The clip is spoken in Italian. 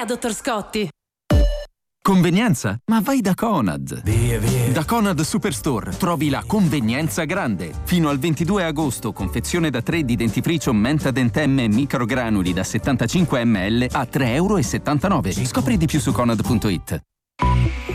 dottor Scotti. Convenienza? Ma vai da Conad. Via. Da Conad Superstore trovi la convenienza grande. Fino al 22 agosto, confezione da 3 di dentifricio Menta Dentemme microgranuli da 75 ml a €3,79. Scopri di più su Conad.it.